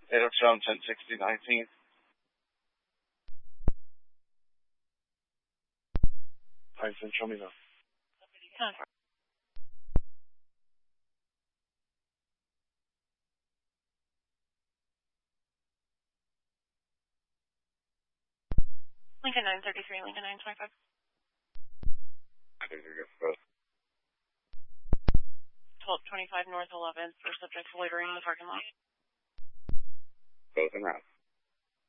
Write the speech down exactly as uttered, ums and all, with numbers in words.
It'll show them ten sixty nineteen. Alright, then show me that. Okay. Lincoln nine thirty-three, Lincoln nine twenty-five. I think you're good. twelve twenty-five North eleventh for subject loitering in the parking lot. Both in route.